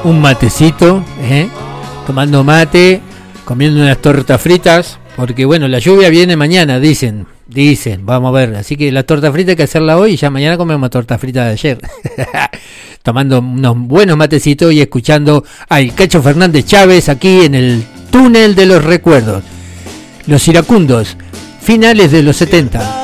un matecito, tomando mate, comiendo unas tortas fritas, porque bueno, la lluvia viene mañana, dicen, vamos a ver, así que la torta frita hay que hacerla hoy y ya mañana comemos torta frita de ayer. Tomando unos buenos matecitos y escuchando al Cacho Fernández Chávez aquí en el túnel de los recuerdos. Los iracundos, finales de los 70.